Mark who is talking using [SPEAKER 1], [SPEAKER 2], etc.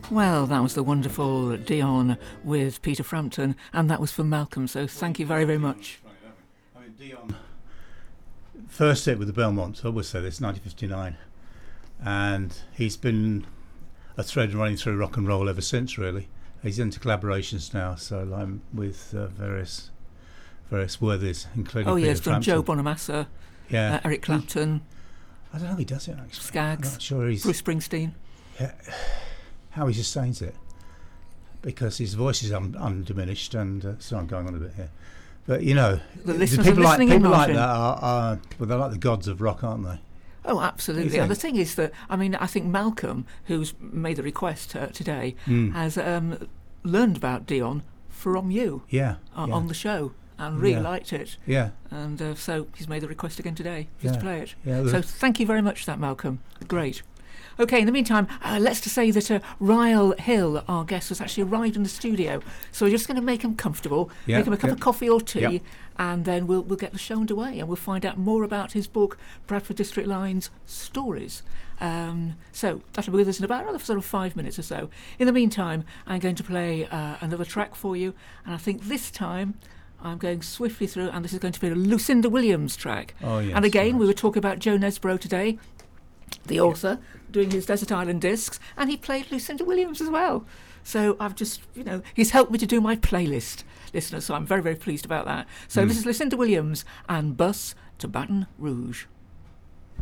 [SPEAKER 1] Well, that was the wonderful Dion with Peter Frampton, and that was for Malcolm, so thank you very, very much.
[SPEAKER 2] I mean, Dion first hit with the Belmonts, I always say this, 1959, and he's been a thread running through rock and roll ever since, really. He's into collaborations now, so I'm with various worthies, including Peter
[SPEAKER 1] from
[SPEAKER 2] Frampton.
[SPEAKER 1] Joe Bonamassa, Eric Clapton.
[SPEAKER 2] I don't know if he does it, actually.
[SPEAKER 1] Skaggs,
[SPEAKER 2] I'm not sure
[SPEAKER 1] Bruce Springsteen.
[SPEAKER 2] How he sustains it, because his voice is undiminished, and so I'm going on a bit here. But you know,
[SPEAKER 1] the listeners
[SPEAKER 2] people
[SPEAKER 1] are listening
[SPEAKER 2] like that are well, they're like the gods of rock, aren't they?
[SPEAKER 1] Oh, absolutely. And the thing is that, I mean, I think Malcolm, who's made the request today, has learned about Dion from you on the show and really liked it. Yeah. And so he's made the request again today just to play it. Yeah, so thank you very much for that, Malcolm. Great. Okay, in the meantime, let's just say that Ryle Hill, our guest, has actually arrived in the studio. So we're just going to make him comfortable, make him a cup of coffee or tea, and then we'll get the show underway and we'll find out more about his book, Bradford District Line's Stories. So that'll be with us in about another sort of 5 minutes or so. In the meantime, I'm going to play another track for you, and I think this time I'm going swiftly through, and this is going to be a Lucinda Williams track. Oh, yes, and again, we were talking about Joe Nesbro today, the author, doing his Desert Island Discs, and he played Lucinda Williams as well. So I've just, he's helped me to do my playlist, listeners, so I'm very, very pleased about that. So this is Lucinda Williams and Bus to Baton Rouge.